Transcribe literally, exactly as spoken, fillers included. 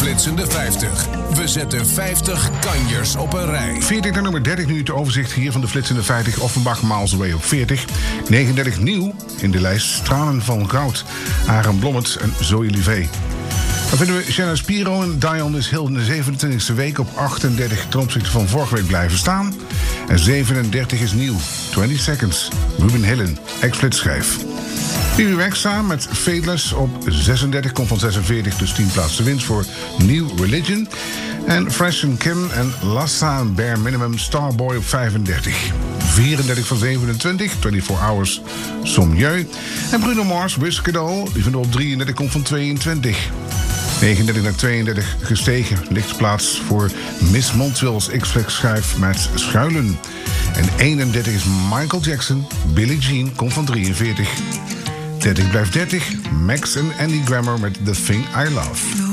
Flitsende vijftig. We zetten vijftig kanjers op een rij. veertig naar nummer dertig, nu het overzicht hier van de Flitsende vijftig. Offenbach, Miles Away op veertig. negenendertig nieuw in de lijst Stralen van Goud. Aaron Blommet en Zoe Livet. Dan vinden we Shanna Spiro en Dion is heel in de zevenentwintigste week op achtendertig ten opzichte van vorige week blijven staan. En zevenendertig is nieuw. twintig seconds. Ruben Hillen, ex-flits schijf. Bibi Rexha met Fateless op zesendertig, komt van zesenveertig, dus tien plaatsen winst voor New Religion. En Fresh and Kim en Lassa en Bare Minimum Starboy op vijfendertig. vierendertig van zevenentwintig, vierentwintig Hours Sommieu. En Bruno Mars, Whisker Doll, die vinden we op drieëndertig, komt van tweeëntwintig. negenendertig naar tweeëndertig gestegen, ligt plaats voor Miss Montreal's X-Flex schijf met Schuilen. En eenendertig is Michael Jackson, Billie Jean, komt van drieënveertig. dertig blijft dertig, Max en Andy Grammer met The Thing I Love.